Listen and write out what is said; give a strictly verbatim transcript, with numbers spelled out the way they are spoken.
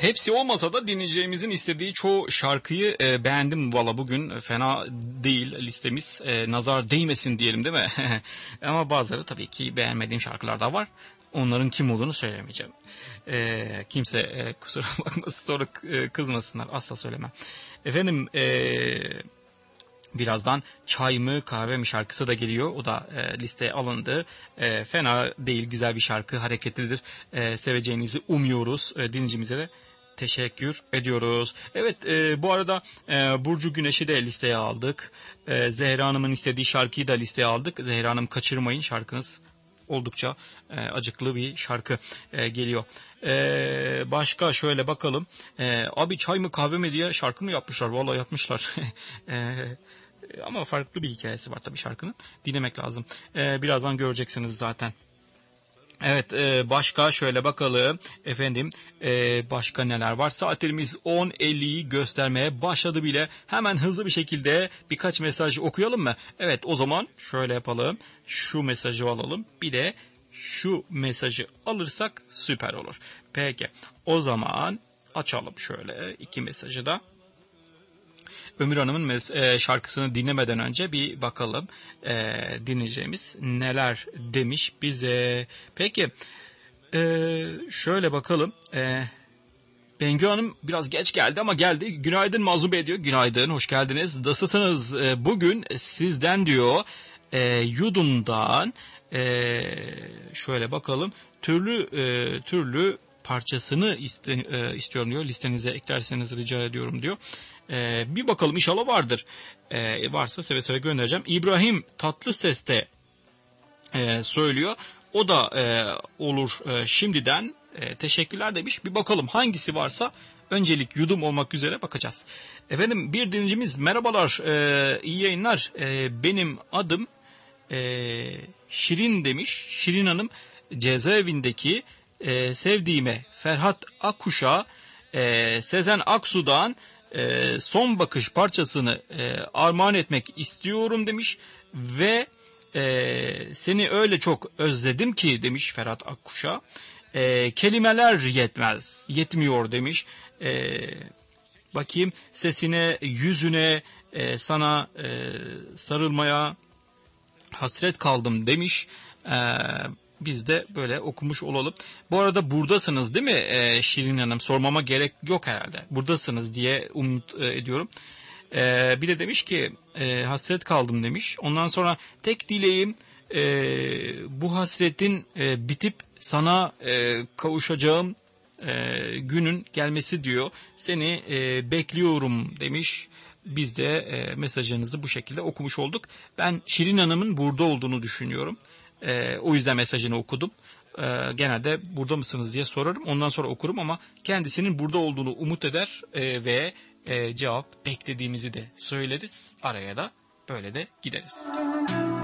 Hepsi olmasa da dinleyeceğimizin istediği çoğu şarkıyı e, beğendim valla bugün. Fena değil listemiz. E, nazar değmesin diyelim değil mi? Ama bazıları tabii ki beğenmediğim şarkılar da var. Onların kim olduğunu söylemeyeceğim. E, kimse e, kusura bakmasın, sonra e, kızmasınlar. Asla söylemem. Efendim eee birazdan Çay mı Kahve mi şarkısı da geliyor. O da e, listeye alındı. E, fena değil, güzel bir şarkı, hareketlidir. E, seveceğinizi umuyoruz. E, dinleyicimize de teşekkür ediyoruz. Evet, e, bu arada e, Burcu Güneş'i de listeye aldık. E, Zehra Hanım'ın istediği şarkıyı da listeye aldık. Zehra Hanım, kaçırmayın, şarkınız oldukça e, acıklı bir şarkı e, geliyor. E, başka şöyle bakalım. E, abi çay mı kahve mi diye şarkı mı yapmışlar? Vallahi yapmışlar. e, ama farklı bir hikayesi var tabii şarkının. Dinlemek lazım. E, birazdan göreceksiniz zaten. Evet, e, başka şöyle bakalım efendim, e, başka neler var. Saatlerimiz on elliyi göstermeye başladı bile. Hemen hızlı bir şekilde birkaç mesaj okuyalım mı? Evet, o zaman şöyle yapalım. Şu mesajı alalım, bir de şu mesajı alırsak süper olur. Peki, o zaman açalım şöyle iki mesajı da. Ömür Hanım'ın mes- e, şarkısını dinlemeden önce bir bakalım e, dinleyeceğimiz neler demiş bize. Peki e, şöyle bakalım. E, Bengü Hanım biraz geç geldi ama geldi. Günaydın Mazlum Bey diyor. Günaydın, hoş geldiniz. Nasılsınız? E, bugün sizden diyor e, Yudum'dan e, şöyle bakalım. Türlü e, türlü parçasını iste, e, istiyorum diyor. Listenize eklerseniz rica ediyorum diyor. Ee, bir bakalım, inşallah vardır. Ee, varsa seve seve göndereceğim. İbrahim Tatlıses'te e, söylüyor. O da e, olur e, şimdiden. E, teşekkürler demiş. Bir bakalım hangisi varsa, öncelik Yudum olmak üzere bakacağız. Efendim, bir dinleyicimiz merhabalar, e, iyi yayınlar. E, benim adım e, Şirin demiş. Şirin Hanım, cezaevindeki e, sevdiğime Ferhat Akkuş'a e, Sezen Aksu'dan e, Son Bakış parçasını e, armağan etmek istiyorum demiş ve e, seni öyle çok özledim ki demiş Ferhat Akkuş'a. E, kelimeler yetmez, yetmiyor demiş. E, bakayım, sesine, yüzüne, e, sana e, sarılmaya hasret kaldım demiş. E, biz de böyle okumuş olalım. Bu arada buradasınız değil mi e, Şirin Hanım? Sormama gerek yok herhalde. Buradasınız diye umut e, ediyorum. E, bir de demiş ki e, hasret kaldım demiş. Ondan sonra tek dileğim e, bu hasretin e, bitip sana e, kavuşacağım e, günün gelmesi diyor. Seni e, bekliyorum demiş. Biz de e, mesajınızı bu şekilde okumuş olduk. Ben Şirin Hanım'ın burada olduğunu düşünüyorum. E, o yüzden mesajını okudum. E, genelde burada mısınız diye sorarım. Ondan sonra okurum ama kendisinin burada olduğunu umut eder e, ve e, cevap beklediğimizi de söyleriz. Araya da böyle de gideriz.